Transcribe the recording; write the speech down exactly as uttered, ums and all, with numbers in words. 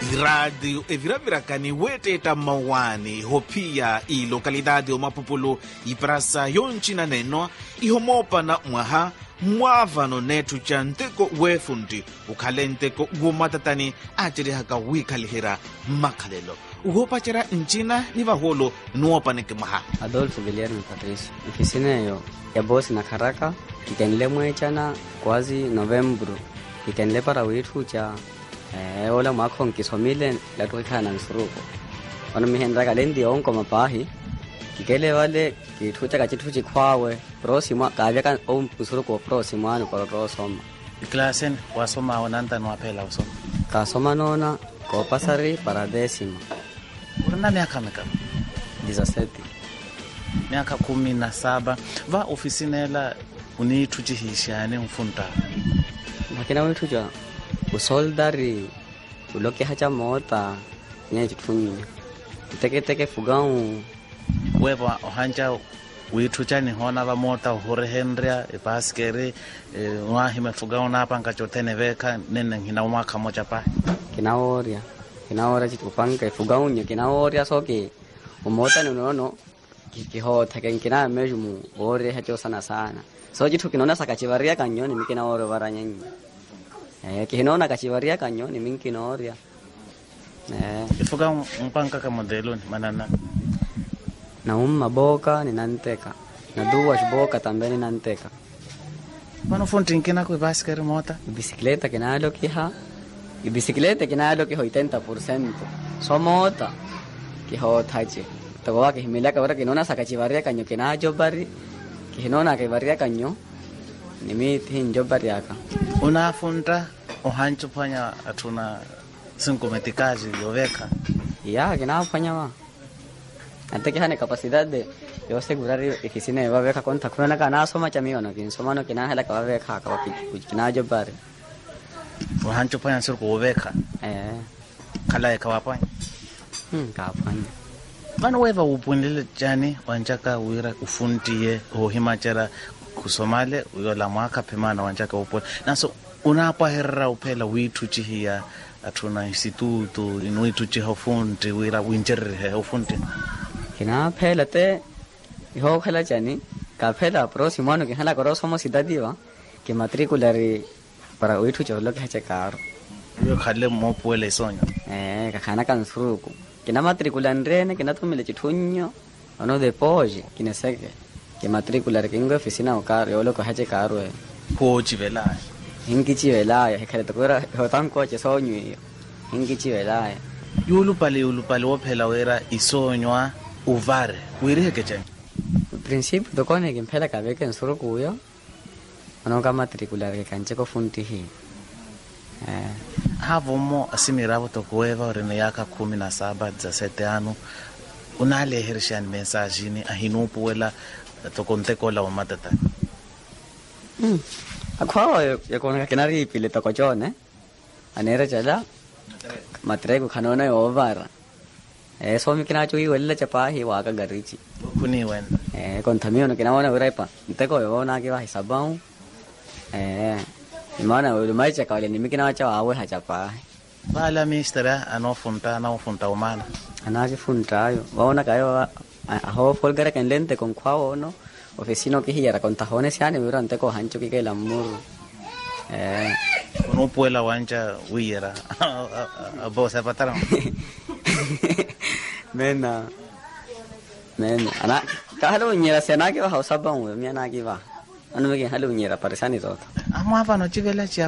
Radio eviravirakani weteta mawani hopia i lokalidade o Mapupulo i prasa yonchina neno ihomopa na mwaha mwavano netu cha nteko wefundi ukhale nteko gumatatani atirihaka wikalihira makhalelo uhopachera nchina ni vaholo nuopaneke maha. Adolfo Guillermo Patricio ifisineyo ya bosi na karaka kitenle mwechana kwazi Novembro kitenle para witu cha eh ola makon kisomile la tuikana nsuruko ono mihenda kalendi onko mapahi kikele wale kitucha kachituchi kwawe prosimo kaveka on nsuruko prosimo ano para prosoma klasen wasoma onanta no apela usoma kasoma nona ko pasari para décimo urana miaka meka dezessete miaka kumi na saba va ofisinela unituchihishane mfunda makina wituja usoldari uloke hacha mota nye chituni teke teke fugau weba ohanja wituchani hona va mota hore henria e baskere e wahime fugau na panga chotene veka nene hina umaka moja pa kinaoria kinaoria chitupanga fugau nye kinaoria soke umota ni unono kiho take kina mejumu ore hacho sana sana so jitu kinona sakachivaria kanyoni mikina ore varanyenyi eh kinona kachivaria kanyoni minkinoria eh ifuga mpanga kama modelo manana na umma boka ni nanteka na duwa boka tambeni nanteka mano fonti kina ko baskere mota bicicleta kinalo kiha bicicleta kinalo kiho ochenta por ciento so mota kiho tache towa ke himela ka bara kinona sakachivaria kanyo kinajo bari kinona ke baria kanyo nimi thinjo bari aka unafunda ohancho panya atuna cinco metikazi yoveka ya kinafanya wa ante que hane capacidad de yo asegurar eficine va veka konta kuna kana soma chamiyo no kinsoma no kina hala ka veka ka kinajo bari ohancho panya sir ko veka eh kala ka wapanya hmm ka panya mano weva upundile jani wanjaka uira ufundiye ohimachera kusomale uyola mwaka pemana wanjaka upone naso unapa herra upela wituchi hiya atuna instituto inuituchi hofundi uira winjerre hofundi kina phela te iho khala jani ka phela próximo ano que hala koro somos idadiva que matriculare para wituchi lo que hache caro yo khale mo puele sonyo eh ka khana kan suruku kina matriculandrene kina tumile chithunyo ono depois kina seke que matricular que ingo oficina o caro yo lo que hache caro eh ko chivela hingi chivela ya khala tokora hotan ko che sonyo hingi chivela yulu pale yulu pale ophela wera isonywa uvare wiri ke chen principio to kone que phela ka veke nsuro kuyo ono ka matricular que kanche ko funti hi eh havomo asimiravo to kueva rene yaka kumi na saba dezessete ano unale herishan message ni ahinupu wela to konteko la matata mm akwa ya kona kenari pile to kochone anera chala matrego khanona ovara eh so mi kina chui wella chapa hi wa ka garichi kuni wen eh kon thamio no kina wana uraipa nteko yo na ki wa hisabau eh imana ule mai cha kale ni mikina cha awe ha chapa bala mistera anofunta na ufunta umana anaje funtayo waona kayo aho folgara kan lente con kwao no oficino que hiyara con tajones yani durante ko hancho que la mur eh no puela wancha wira abosa patara mena mena ana kahalo nyera sena ke ba hausa ba mi ana ke ba anu me ke halo nyera paresani to amma fa no chivela chi